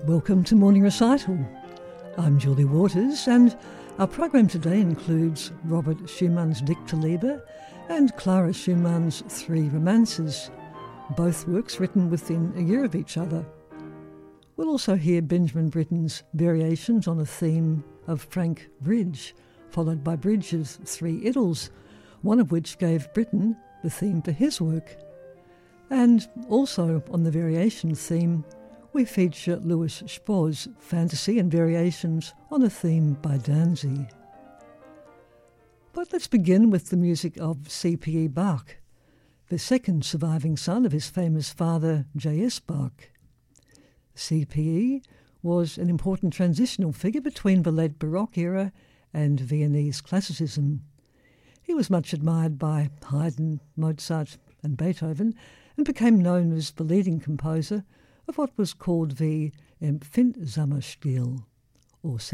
Welcome to Morning Recital. I'm Julie Waters, and our program today includes Robert Schumann's Dichterliebe and Clara Schumann's Three Romances, both works written within a year of each other. We'll also hear Benjamin Britten's variations on a theme of Frank Bridge, followed by Bridge's Three Idylls, one of which gave Britten the theme to his work. And also on the variation theme, we feature Louis Spohr's fantasy and variations on a theme by Danzy. But let's begin with the music of C.P.E. Bach, the second surviving son of his famous father, J.S. Bach. C.P.E. was an important transitional figure between the late Baroque era and Viennese classicism. He was much admired by Haydn, Mozart and Beethoven, and became known as the leading composer of what was called the Empfindsamer Stil, or